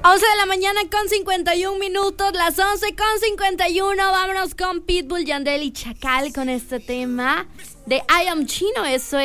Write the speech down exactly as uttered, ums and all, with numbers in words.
once de la mañana con cincuenta y un minutos, las once con cincuenta y uno. Vámonos con Pitbull, Yandel y Chacal con este tema de I Am Chino. Eso